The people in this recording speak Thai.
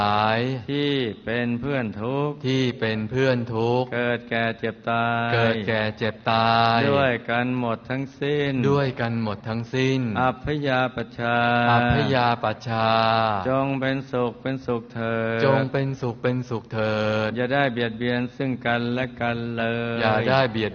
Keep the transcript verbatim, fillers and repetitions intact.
ายที่เป็นเพื่อนทุกข์ที่เป็นเพื่อนทุกข์เกิดแก่เจ็บตายเกิดแก่เจ็บตายด้วยกันหมดทั้งสิ้นด้วยกันหมดทั้งสิ้นอัพพยาปัชชาอัพพยาปัชชาจงเป็นสุขเป็นสุขเถิดจงเป็นสุขเป็นสุขเถิดอย่าได้เบียดเบียนซึ่งกันและกันเลยอย่าได้เบียด